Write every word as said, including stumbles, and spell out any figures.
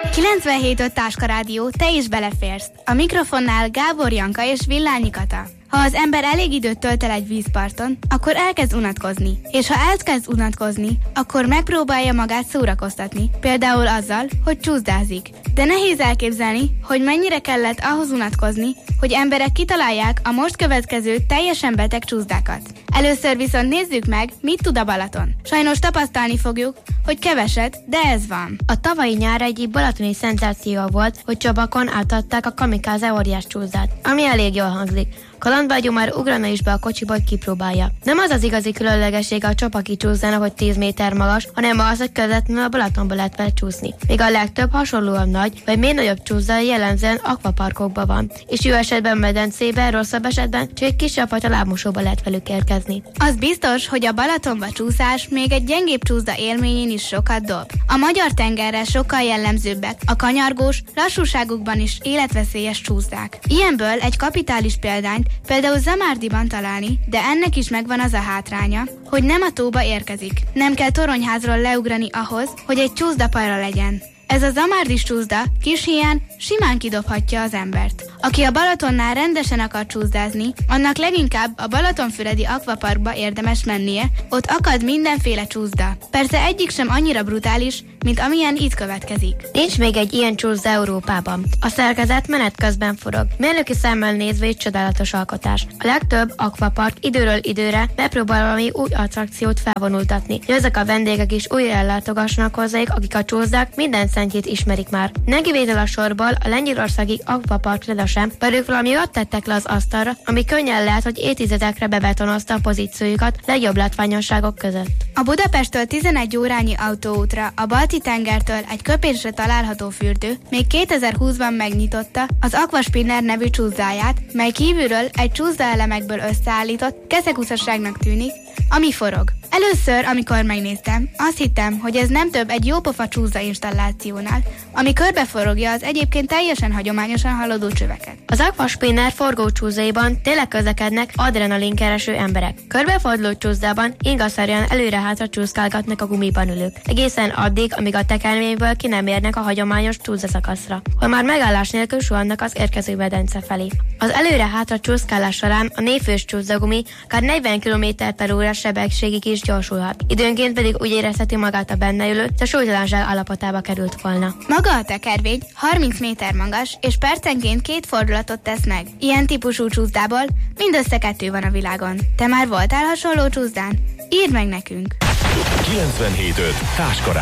kilencvenhét öt Táska Rádió, te is beleférsz. A mikrofonnál Gábor Janka és Villányi Kata. Ha az ember elég időt tölt el egy vízparton, akkor elkezd unatkozni. És ha elkezd unatkozni, akkor megpróbálja magát szórakoztatni. Például azzal, hogy csúszdázik. De nehéz elképzelni, hogy mennyire kellett ahhoz unatkozni, hogy emberek kitalálják a most következő teljesen beteg csúszdákat. Először viszont nézzük meg, mit tud a Balaton. Sajnos tapasztalni fogjuk, hogy keveset, de ez van. A tavalyi nyár egyik balatoni szenzáció volt, hogy Csabakon átadták a kamikáze óriás csúszdát, ami elég jól hangzik. Kalandvágyó már ugrana is be a kocsiba, hogy kipróbálja. Nem az az igazi különlegessége a csapaki csúszdának, hogy tíz méter magas, hanem az, hogy közvetlenül a Balatonba lehet vele csúszni. Még a legtöbb hasonlóan nagy, vagy még nagyobb csúszda jellemzően akvaparkokban van, és jó esetben medencében, rosszabb esetben csak egy kisebb fajta lábmosóba lehet velük érkezni. Az biztos, hogy a Balatonba csúszás még egy gyengébb csúszda élményén is sokat dob. A magyar tengerre sokkal jellemzőbbek a kanyargós, lassúságukban is életveszélyes csúszdák. Ilyenből egy kapitális példányt például Zamárdiban találni, de ennek is megvan az a hátránya, hogy nem a tóba érkezik. Nem kell toronyházról leugrani ahhoz, hogy egy csúszdapajra legyen. Ez a zamárdis csúszda kis híján simán kidobhatja az embert. Aki a Balatonnál rendesen akar csúszdázni, annak leginkább a Balatonfüredi Akvaparkba érdemes mennie, ott akad mindenféle csúszda. Persze egyik sem annyira brutális, mint amilyen itt következik. Nincs még egy ilyen csúszda Európában. A szerkezet menet közben forog. Mérnöki szemmel nézve egy csodálatos alkotás. A legtöbb akvapark időről időre bepróbál valami új attrakciót felvonultatni, hogy ezek a vendégek is újra ellátogassanak hozzájuk, akik a csúszdák minden szentjét ismerik már. Ne kivétel a sorból a lengyelországi akvapark sem, pedig valami ott tettek le az asztalra, ami könnyen lehet, hogy évtizedekre bebetonozta a pozíciójukat legjobb látványosságok között. A Budapesttől tizenegy órányi autóútra, a Balti-tengertől egy köpésre található fürdő még kétezer-húszban megnyitotta az Aquaspinner nevű csúszdáját, mely kívülről egy csúszdaelemekből összeállított keszekuszasságnak tűnik, ami forog. Először, amikor megnéztem, azt hittem, hogy ez nem több egy jópofa csúszda installációnál, ami körbeforogja az egyébként teljesen hagyományosan haladó csöveket. Az Aquaspinner forgócsúszaiban tényleg közlekednek adrenalinkereső emberek. Körbeforduló csúszdában ingaszerűen előre-hátra csúszkálgatnak a gumiban ülők, egészen addig, amíg a tekerményből ki nem érnek a hagyományos csúszaszakaszra, hol már megállás nélkül suhannak az érkező medence felé. Az előre-hátra csúszkálás során a névfős csúszdagumi akár negyven kilométer per óra sebességig is gyorsulhat. Időnként pedig úgy érezheti magát a benne ülő, de súlytalanság állapotába került volna. Maga a tekervény harminc méter magas, és percenként két fordulatot tesz meg. Ilyen típusú csúszdából mindössze kettő van a világon. Te már voltál hasonló csúszdán? Írd meg nekünk! kilencvenhét öt Táska